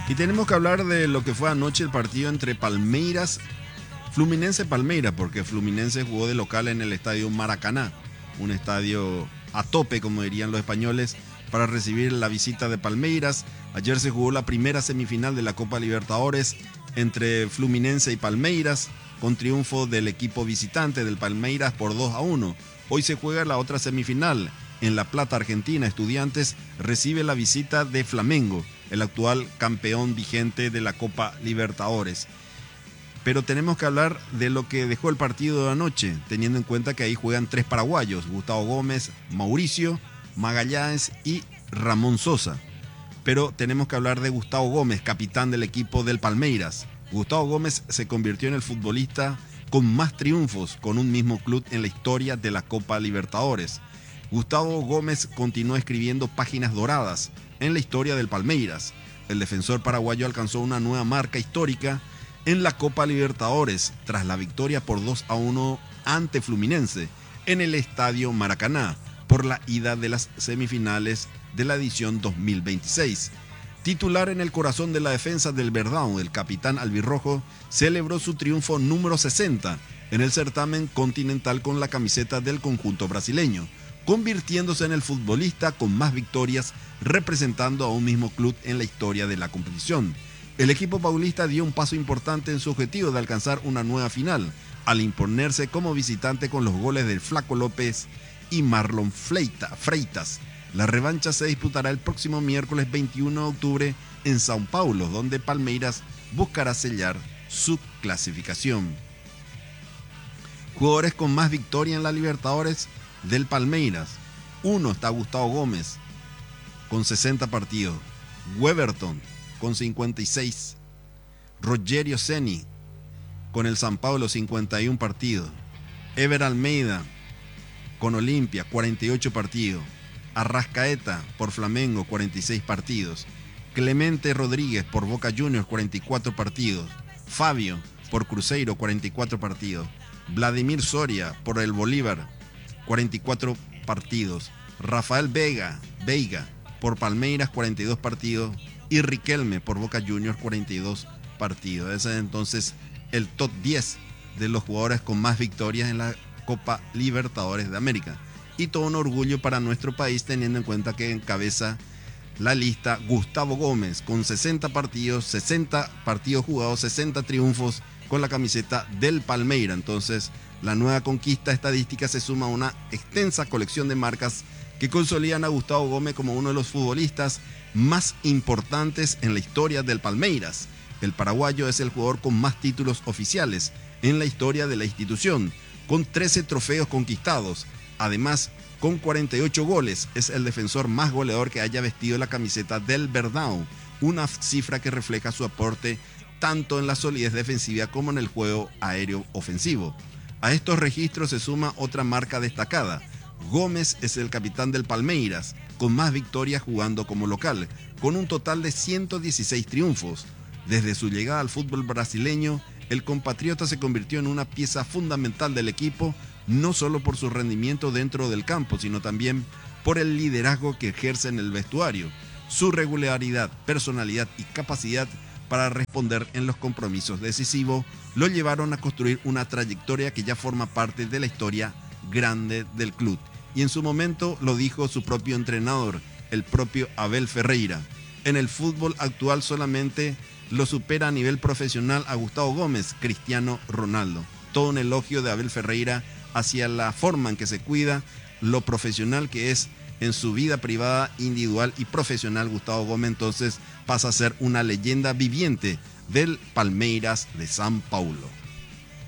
Y tenemos que hablar de lo que fue anoche el partido entre Palmeiras, Fluminense-Palmeiras, porque Fluminense jugó de local en el estadio Maracaná, un estadio a tope, como dirían los españoles, para recibir la visita de Palmeiras. Ayer se jugó la primera semifinal de la Copa Libertadores entre Fluminense y Palmeiras, con triunfo del equipo visitante del Palmeiras por 2-1. Hoy se juega la otra semifinal. En La Plata, Argentina, Estudiantes recibe la visita de Flamengo, el actual campeón vigente de la Copa Libertadores. Pero tenemos que hablar de lo que dejó el partido de anoche, teniendo en cuenta que ahí juegan 3 paraguayos: Gustavo Gómez, Mauricio Magallanes y Ramón Sosa. Pero tenemos que hablar de Gustavo Gómez, capitán del equipo del Palmeiras. Gustavo Gómez se convirtió en el futbolista con más triunfos con un mismo club en la historia de la Copa Libertadores. Gustavo Gómez continuó escribiendo páginas doradas en la historia del Palmeiras. El defensor paraguayo alcanzó una nueva marca histórica en la Copa Libertadores tras la victoria por 2-1 ante Fluminense en el estadio Maracaná por la ida de las semifinales de la edición 2026. Titular en el corazón de la defensa del Verdão, el capitán albirrojo celebró su triunfo número 60 en el certamen continental con la camiseta del conjunto brasileño, convirtiéndose en el futbolista con más victorias representando a un mismo club en la historia de la competición. El equipo paulista dio un paso importante en su objetivo de alcanzar una nueva final, al imponerse como visitante con los goles del Flaco López y Marlon Freitas. La revancha se disputará el próximo miércoles 21 de octubre en São Paulo, donde Palmeiras buscará sellar su clasificación. Jugadores con más victoria en la Libertadores del Palmeiras. 1 está Gustavo Gómez con 60 partidos, Weberton con 56, Rogério Ceni con el São Paulo 51 partidos, Ever Almeida con Olimpia 48 partidos, Arrascaeta por Flamengo 46 partidos, Clemente Rodríguez por Boca Juniors 44 partidos, Fabio por Cruzeiro 44 partidos, Vladimir Soria por el Bolívar 44 partidos, Rafael Veiga por Palmeiras 42 partidos y Riquelme por Boca Juniors 42 partidos. Ese es entonces el top 10 de los jugadores con más victorias en la Copa Libertadores de América. Y todo un orgullo para nuestro país, teniendo en cuenta que encabeza la lista Gustavo Gómez con 60 partidos jugados, 60 triunfos con la camiseta del Palmeiras. Entonces, la nueva conquista estadística se suma a una extensa colección de marcas que consolidan a Gustavo Gómez como uno de los futbolistas más importantes en la historia del Palmeiras. El paraguayo es el jugador con más títulos oficiales en la historia de la institución, con 13 trofeos conquistados. Además, con 48 goles, es el defensor más goleador que haya vestido la camiseta del Verdão, una cifra que refleja su aporte tanto en la solidez defensiva como en el juego aéreo ofensivo. A estos registros se suma otra marca destacada. Gómez es el capitán del Palmeiras, con más victorias jugando como local, con un total de 116 triunfos. Desde su llegada al fútbol brasileño, el compatriota se convirtió en una pieza fundamental del equipo, no solo por su rendimiento dentro del campo, sino también por el liderazgo que ejerce en el vestuario. Su regularidad, personalidad y capacidad para responder en los compromisos decisivos lo llevaron a construir una trayectoria que ya forma parte de la historia grande del club. Y en su momento lo dijo su propio entrenador, el propio Abel Ferreira: en el fútbol actual solamente lo supera a nivel profesional a Gustavo Gómez, Cristiano Ronaldo. Todo un elogio de Abel Ferreira hacia la forma en que se cuida, lo profesional que es en su vida privada, individual y profesional. Gustavo Gómez entonces pasa a ser una leyenda viviente del Palmeiras de São Paulo.